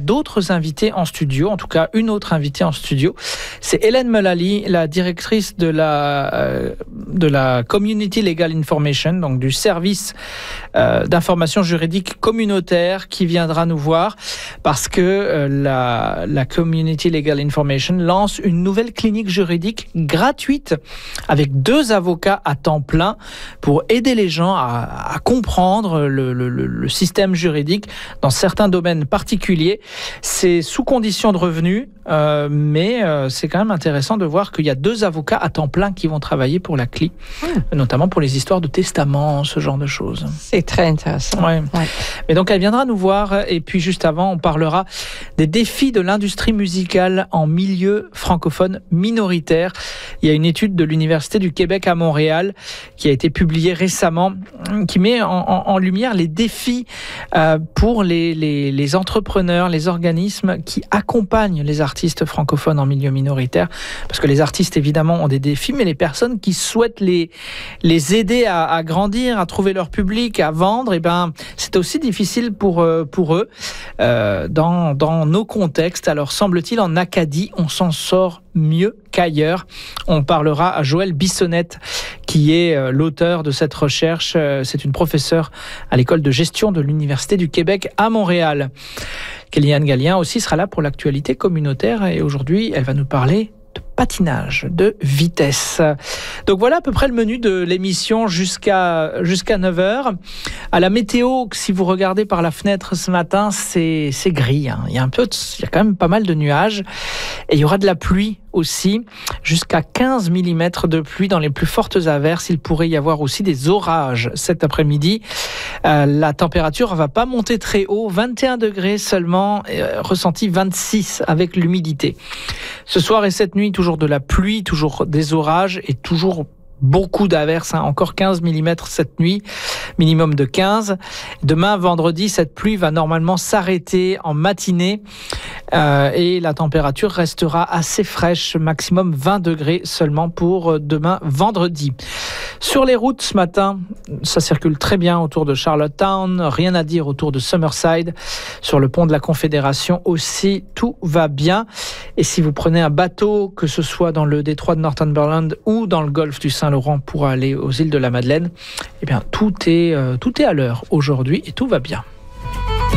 d'autres invités en studio, en tout cas une autre invitée en studio. C'est Hélène Mullally, la directrice de la Community Legal Information, donc du service d'information juridique communautaire, qui viendra nous voir parce que la Community Legal Information lance une nouvelle clinique juridique gratuite avec 2 avocats à temps plein pour aider les gens à comprendre le système juridique dans certains domaines particuliers. C'est sous condition de revenus, mais c'est quand même intéressant de voir qu'il y a 2 avocats à temps plein qui vont travailler pour la CLI, notamment pour les histoires de testament, ce genre de choses. C'est très intéressant. Ouais. Mais donc elle viendra nous voir, et puis juste avant, on parlera des défis de l'industrie musicale en milieu francophone minoritaire. Il y a une étude de l'Université du Québec à Montréal qui a été publiée récemment, qui met en lumière les défis pour les entrepreneurs, les organismes qui accompagnent les artistes francophones en milieu minoritaire. Parce que les artistes, évidemment, ont des défis, mais les personnes qui souhaitent les aider à grandir, à trouver leur public, à vendre, eh ben, c'est aussi difficile pour eux dans nos contextes. Alors, semble-t-il, en Acadie, on s'en sort mieux qu'ailleurs. On parlera à Joëlle Bissonnette, qui est l'auteur de cette recherche. C'est une professeure à l'école de gestion de l'Université du Québec à Montréal. Kéliane Gallien aussi sera là pour l'actualité communautaire, et aujourd'hui, elle va nous parler de patinage, de vitesse. Donc voilà à peu près le menu de l'émission jusqu'à 9h. À la météo, si vous regardez par la fenêtre ce matin, c'est gris. Il y a quand même pas mal de nuages, et il y aura de la pluie aussi, jusqu'à 15 mm de pluie dans les plus fortes averses. Il pourrait y avoir aussi des orages cet après-midi. La température ne va pas monter très haut, 21 degrés seulement, ressenti 26 avec l'humidité. Ce soir et cette nuit, toujours de la pluie, toujours des orages et toujours beaucoup d'averses, encore 15 mm cette nuit, minimum de 15. Demain, vendredi, cette pluie va normalement s'arrêter en matinée et la température restera assez fraîche, maximum 20 degrés seulement pour demain, vendredi. Sur les routes ce matin, ça circule très bien autour de Charlottetown, rien à dire autour de Summerside. Sur le pont de la Confédération aussi, tout va bien. Et si vous prenez un bateau, que ce soit dans le détroit de Northumberland ou dans le golfe du Saint-Laurent pour aller aux îles de la Madeleine, eh bien tout est à l'heure aujourd'hui et tout va bien.